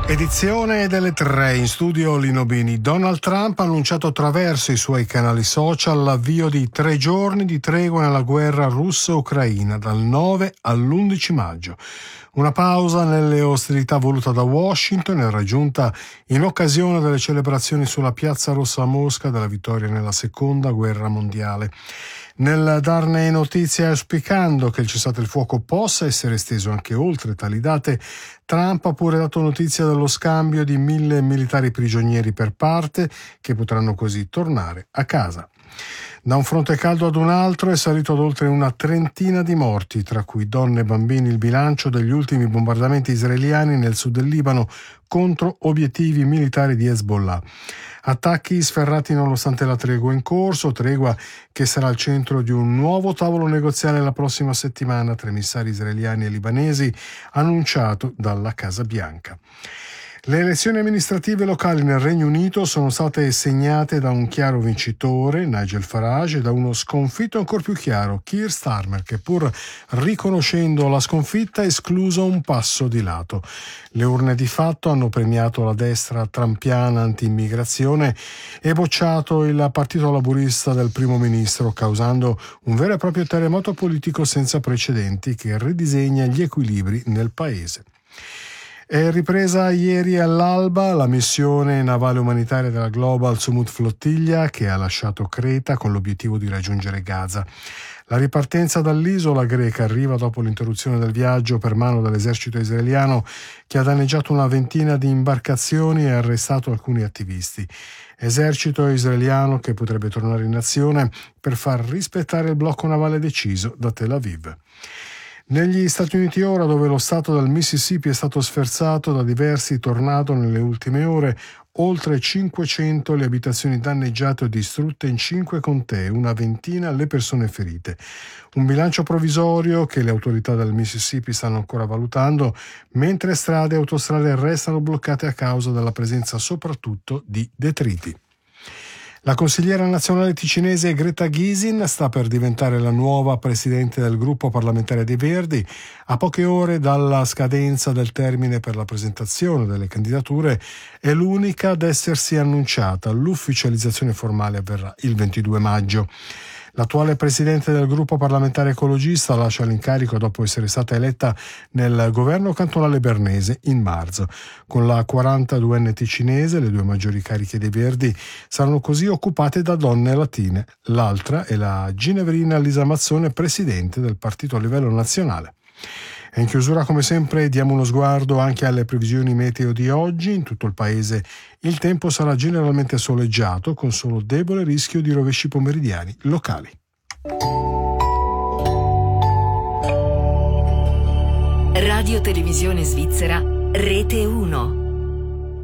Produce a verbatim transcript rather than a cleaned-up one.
Edizione delle tre, in studio Lino Bini. Donald Trump ha annunciato attraverso i suoi canali social l'avvio di tre giorni di tregua nella guerra russo-ucraina, dal nove all'undici maggio. Una pausa nelle ostilità voluta da Washington e raggiunta in occasione delle celebrazioni sulla Piazza Rossa a Mosca della vittoria nella Seconda Guerra Mondiale. Nel darne notizia auspicando che il cessate il fuoco possa essere esteso anche oltre tali date, Trump ha pure dato notizia dello scambio di mille militari prigionieri per parte, che potranno così tornare a casa. Da un fronte caldo ad un altro è salito ad oltre una trentina di morti, tra cui donne e bambini, il bilancio degli ultimi bombardamenti israeliani nel sud del Libano contro obiettivi militari di Hezbollah. Attacchi sferrati nonostante la tregua in corso, tregua che sarà al centro di un nuovo tavolo negoziale la prossima settimana tra emissari israeliani e libanesi, annunciato dalla Casa Bianca. Le elezioni amministrative locali nel Regno Unito sono state segnate da un chiaro vincitore, Nigel Farage, e da uno sconfitto ancor più chiaro, Keir Starmer, che pur riconoscendo la sconfitta ha escluso un passo di lato. Le urne di fatto hanno premiato la destra trampiana anti-immigrazione e bocciato il partito laburista del primo ministro, causando un vero e proprio terremoto politico senza precedenti che ridisegna gli equilibri nel paese. È ripresa ieri all'alba la missione navale umanitaria della Global Summit Flottiglia, che ha lasciato Creta con l'obiettivo di raggiungere Gaza. La ripartenza dall'isola greca arriva dopo l'interruzione del viaggio per mano dell'esercito israeliano, che ha danneggiato una ventina di imbarcazioni e arrestato alcuni attivisti. Esercito israeliano che potrebbe tornare in azione per far rispettare il blocco navale deciso da Tel Aviv. Negli Stati Uniti ora, dove lo stato del Mississippi è stato sferzato da diversi tornado nelle ultime ore, oltre cinquecento le abitazioni danneggiate o distrutte in cinque contee, una ventina le persone ferite. Un bilancio provvisorio che le autorità del Mississippi stanno ancora valutando, mentre strade e autostrade restano bloccate a causa della presenza soprattutto di detriti. La consigliera nazionale ticinese Greta Gysin sta per diventare la nuova presidente del gruppo parlamentare dei Verdi. A poche ore dalla scadenza del termine per la presentazione delle candidature, è l'unica ad essersi annunciata. L'ufficializzazione formale avverrà il ventidue maggio. L'attuale presidente del gruppo parlamentare ecologista lascia l'incarico dopo essere stata eletta nel governo cantonale bernese in marzo. Con la quarantaduenne ticinese, le due maggiori cariche dei Verdi saranno così occupate da donne latine. L'altra è la ginevrina Lisa Mazzone, presidente del partito a livello nazionale. E in chiusura, come sempre, diamo uno sguardo anche alle previsioni meteo di oggi. In tutto il paese il tempo sarà generalmente soleggiato, con solo debole rischio di rovesci pomeridiani locali. Radio Televisione Svizzera, Rete uno.